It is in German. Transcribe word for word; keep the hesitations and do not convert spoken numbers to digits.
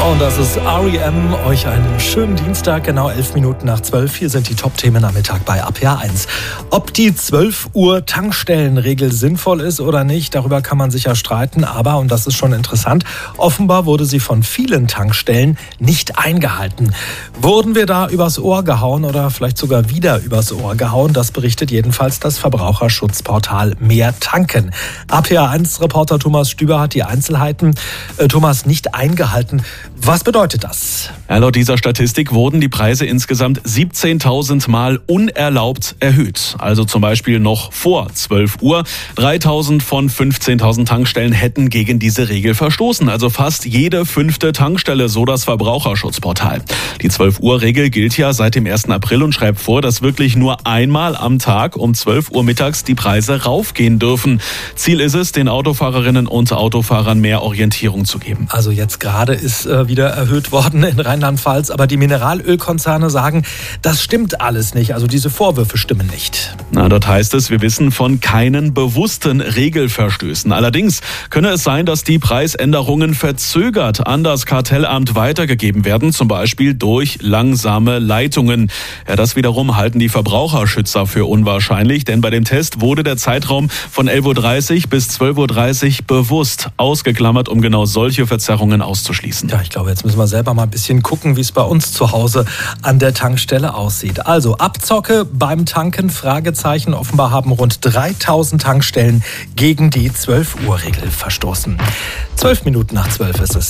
Und das ist R E M. Euch einen schönen Dienstag, genau elf Minuten nach zwölf. Hier sind die Top-Themen am Mittag bei A P A eins. Ob die zwölf Uhr Tankstellenregel sinnvoll ist oder nicht, darüber kann man sicher streiten. Aber, und das ist schon interessant, offenbar wurde sie von vielen Tankstellen nicht eingehalten. Wurden wir da übers Ohr gehauen oder vielleicht sogar wieder übers Ohr gehauen? Das berichtet jedenfalls das Verbraucherschutzportal Mehr Tanken. A P A eins-Reporter Thomas Stüber hat die Einzelheiten. Äh, Thomas, nicht eingehalten. Was bedeutet das? Ja, laut dieser Statistik wurden die Preise insgesamt siebzehntausend Mal unerlaubt erhöht. Also zum Beispiel noch vor zwölf Uhr. dreitausend von fünfzehntausend Tankstellen hätten gegen diese Regel verstoßen. Also fast jede fünfte Tankstelle, so das Verbraucherschutzportal. Die zwölf Uhr Regel gilt ja seit dem ersten April und schreibt vor, dass wirklich nur einmal am Tag um zwölf Uhr mittags die Preise raufgehen dürfen. Ziel ist es, den Autofahrerinnen und Autofahrern mehr Orientierung zu geben. Also jetzt gerade ist äh, wieder erhöht worden in Rheinland-Pfalz, aber die Mineralölkonzerne sagen, das stimmt alles nicht, also diese Vorwürfe stimmen nicht. Na, dort heißt es, wir wissen von keinen bewussten Regelverstößen. Allerdings könne es sein, dass die Preisänderungen verzögert an das Kartellamt weitergegeben werden, zum Beispiel durch langsame Leitungen. Ja, das wiederum halten die Verbraucherschützer für unwahrscheinlich, denn bei dem Test wurde der Zeitraum von elf Uhr dreißig bis zwölf Uhr dreißig bewusst ausgeklammert, um genau solche Verzerrungen auszuschließen. Ja, ich glaube, jetzt müssen wir selber mal ein bisschen gucken, wie es bei uns zu Hause an der Tankstelle aussieht. Also Abzocke beim Tanken, Fragezeichen. Offenbar haben rund dreitausend Tankstellen gegen die zwölf Uhr Regel verstoßen. zwölf Minuten nach zwölf ist es.